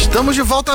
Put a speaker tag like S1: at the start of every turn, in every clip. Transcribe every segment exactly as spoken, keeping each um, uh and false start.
S1: Estamos de volta,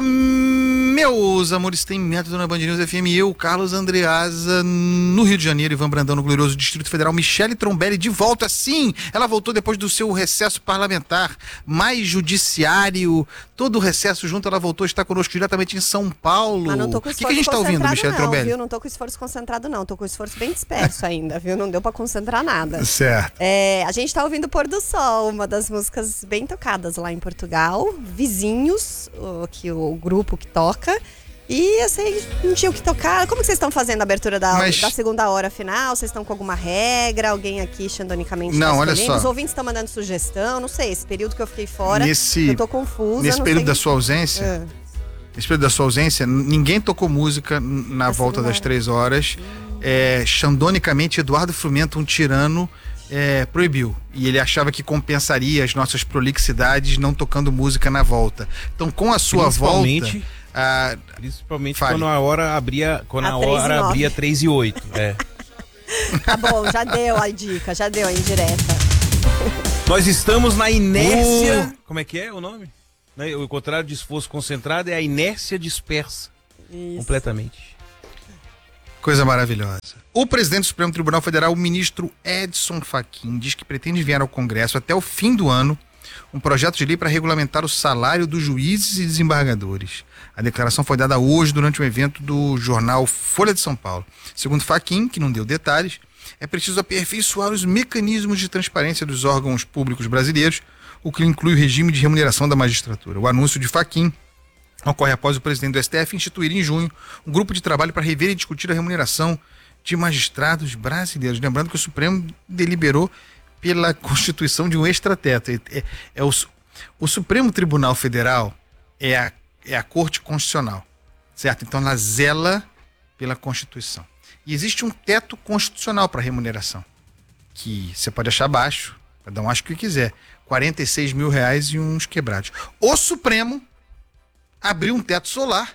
S1: meus amores, tem método na Band News F M. Eu, Carlos Andreasa, no Rio de Janeiro, Ivan Brandão, no glorioso Distrito Federal, Michele Trombelli de volta, sim, ela voltou depois do seu recesso parlamentar, mais judiciário, todo o recesso junto, ela voltou, está conosco diretamente em São Paulo.
S2: Mas não tô com esforço
S1: O que, que a gente está ouvindo, Michele
S2: não,
S1: Trombelli?
S2: Viu? Não tô com esforço concentrado não, tô com esforço bem disperso ainda, viu? Não deu pra concentrar nada.
S1: Certo.
S2: É, a gente tá ouvindo Pôr do Sol, uma das músicas bem tocadas lá em Portugal, Vizinhos, o, que, o grupo que toca. E eu sei, não tinha o que tocar. Como que vocês estão fazendo a abertura da,
S1: Mas...
S2: da segunda hora final? Vocês estão com alguma regra? Alguém aqui xandonicamente
S1: não,
S2: tá
S1: olha
S2: escolhendo?
S1: só.
S2: Os ouvintes estão mandando sugestão, não sei, esse período que eu fiquei fora,
S1: nesse,
S2: eu tô confusa.
S1: Nesse
S2: não
S1: período
S2: sei...
S1: da sua ausência, é. nesse período da sua ausência, ninguém tocou música na a volta das três horas. Hum. É, xandonicamente, Eduardo Frumento, um tirano, é, proibiu. E ele achava que compensaria as nossas prolixidades não tocando música na volta. Então, com a sua volta... Ah,
S3: Principalmente
S1: fale.
S3: quando a hora abria, quando a,
S2: a
S3: hora abria três e oito. É.
S2: Tá bom, já deu a dica, já deu a indireta.
S3: Nós estamos na inércia. Uh. Como é que é o nome? O contrário de esforço concentrado é a inércia dispersa. Isso. Completamente.
S1: Coisa maravilhosa. O presidente do Supremo Tribunal Federal, o ministro Edson Fachin, diz que pretende enviar ao Congresso até o fim do ano um projeto de lei para regulamentar o salário dos juízes e desembargadores. A declaração foi dada hoje durante um evento do jornal Folha de São Paulo. Segundo Fachin, que não deu detalhes, é preciso aperfeiçoar os mecanismos de transparência dos órgãos públicos brasileiros, o que inclui o regime de remuneração da magistratura. O anúncio de Fachin ocorre após o presidente do S T F instituir em junho um grupo de trabalho para rever e discutir a remuneração de magistrados brasileiros. Lembrando que o Supremo deliberou pela constituição de um extrateto. É, é, é o, o Supremo Tribunal Federal é a, é a Corte Constitucional, certo? Então ela zela pela Constituição. E existe um teto constitucional para remuneração, que você pode achar baixo, cada um acha o que quiser, quarenta e seis mil reais e uns quebrados. O Supremo abriu um teto solar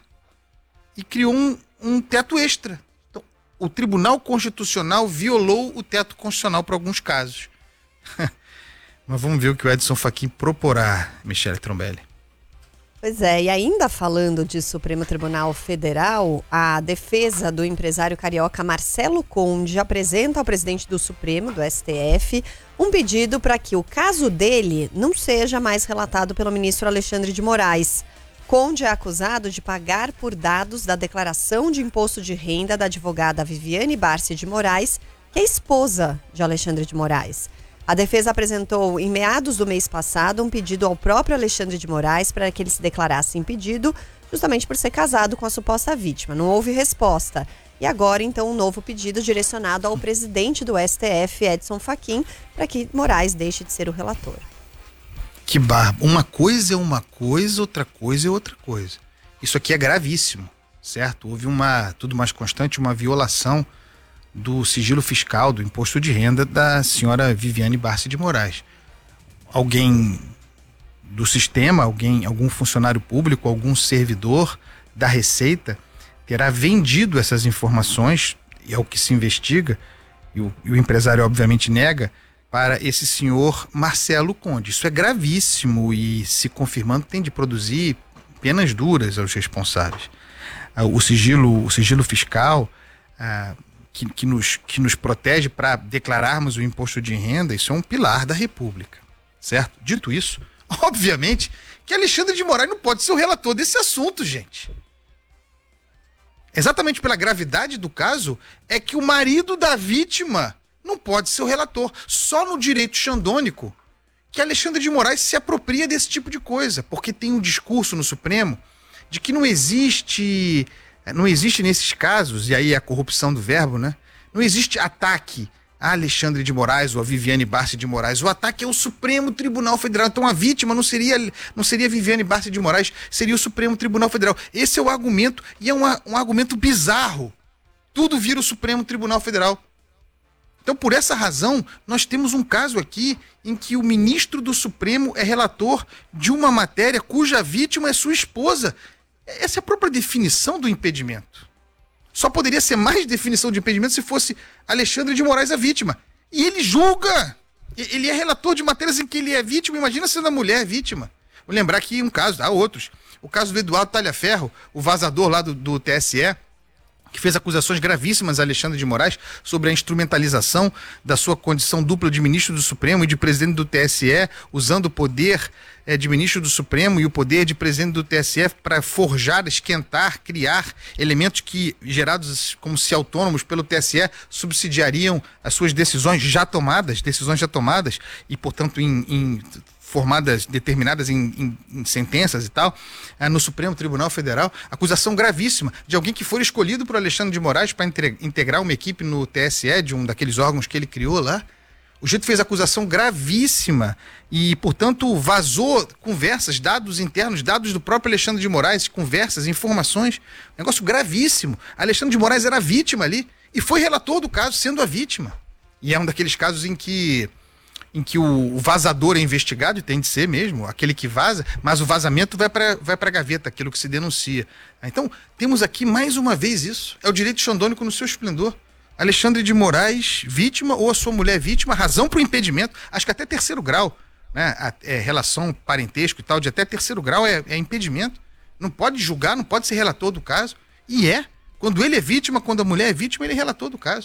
S1: e criou um, um teto extra. Então, o Tribunal Constitucional violou o teto constitucional para alguns casos. Mas vamos ver o que o Edson Fachin proporá, Michele Trombelli.
S2: Pois é, e ainda falando de Supremo Tribunal Federal, a defesa do empresário carioca Marcelo Conde apresenta ao presidente do Supremo, do S T F, um pedido para que o caso dele não seja mais relatado pelo ministro Alexandre de Moraes. Conde é acusado de pagar por dados da declaração de imposto de renda da advogada Viviane Barsi de Moraes, que é esposa de Alexandre de Moraes. A defesa apresentou, em meados do mês passado, um pedido ao próprio Alexandre de Moraes para que ele se declarasse impedido, justamente por ser casado com a suposta vítima. Não houve resposta. E agora, então, um novo pedido direcionado ao presidente do S T F, Edson Fachin, para que Moraes deixe de ser o relator.
S1: Que barba. Uma coisa é uma coisa, outra coisa é outra coisa. Isso aqui é gravíssimo, certo? Houve uma, tudo mais constante, uma violação do sigilo fiscal, do imposto de renda da senhora Viviane Barsi de Moraes. Alguém do sistema, alguém, algum funcionário público, algum servidor da Receita terá vendido essas informações, e é o que se investiga, e o, e o empresário obviamente nega, para esse senhor Marcelo Conde. Isso é gravíssimo e, se confirmando, tem de produzir penas duras aos responsáveis. O sigilo, o sigilo fiscal... Ah, Que, que, nos, que nos protege para declararmos o imposto de renda, isso é um pilar da República, certo? Dito isso, obviamente que Alexandre de Moraes não pode ser o relator desse assunto, gente. Exatamente pela gravidade do caso, é que o marido da vítima não pode ser o relator. Só no direito xandônico que Alexandre de Moraes se apropria desse tipo de coisa, porque tem um discurso no Supremo de que não existe... Não existe nesses casos, e aí é a corrupção do verbo, né? Não existe ataque a Alexandre de Moraes ou a Viviane Barsi de Moraes. O ataque é o Supremo Tribunal Federal. Então a vítima não seria, não seria Viviane Barsi de Moraes, seria o Supremo Tribunal Federal. Esse é o argumento, e é um, um argumento bizarro. Tudo vira o Supremo Tribunal Federal. Então, por essa razão, nós temos um caso aqui em que o ministro do Supremo é relator de uma matéria cuja vítima é sua esposa. Essa é a própria definição do impedimento. Só poderia ser mais definição de impedimento se fosse Alexandre de Moraes a vítima. E ele julga. Ele é relator de matérias em que ele é vítima. Imagina sendo a mulher vítima. Vou lembrar aqui um caso, há outros. O caso do Eduardo Talhaferro, o vazador lá do, do T S E, que fez acusações gravíssimas a Alexandre de Moraes sobre a instrumentalização da sua condição dupla de ministro do Supremo e de presidente do T S E, usando o poder é, de ministro do Supremo e o poder de presidente do T S E para forjar, esquentar, criar elementos que, gerados como se autônomos pelo T S E, subsidiariam as suas decisões já tomadas, decisões já tomadas, e, portanto, em... em formadas, determinadas em, em, em sentenças e tal, ah, no Supremo Tribunal Federal, acusação gravíssima de alguém que foi escolhido por Alexandre de Moraes para integrar uma equipe no T S E, de um daqueles órgãos que ele criou lá. O sujeito fez acusação gravíssima e, portanto, vazou conversas, dados internos, dados do próprio Alexandre de Moraes, conversas, informações, negócio gravíssimo. Alexandre de Moraes era vítima ali e foi relator do caso, sendo a vítima. E é um daqueles casos em que em que o vazador é investigado, e tem de ser mesmo, aquele que vaza, mas o vazamento vai para vai para a gaveta, aquilo que se denuncia. Então, temos aqui mais uma vez isso. É o direito xandônico no seu esplendor. Alexandre de Moraes, vítima, ou a sua mulher vítima, razão para o impedimento, acho que até terceiro grau, né? A, é, relação parentesco e tal, de até terceiro grau é, é impedimento. Não pode julgar, não pode ser relator do caso. E é. Quando ele é vítima, quando a mulher é vítima, ele é relator do caso.